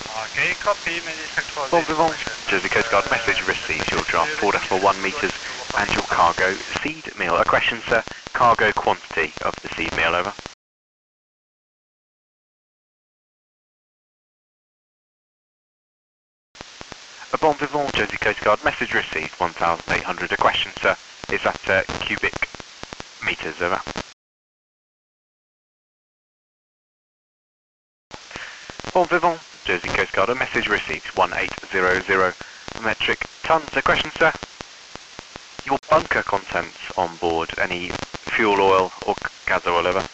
Okay, copy. Many thanks for Bon the vivant, information. Jersey Coast Guard message received. Your draft 4.1 metres and your cargo seed meal. A question, sir. Cargo quantity of the seed meal, over. A Bon vivant, Jersey Coast Guard message received. 1,800. A question, sir. Is that cubic metres, over? Bon vivant, Jersey Coast Guard, a message received. 1800 metric tons. A question, sir. Your bunker contents on board, any fuel oil or gas oil, over?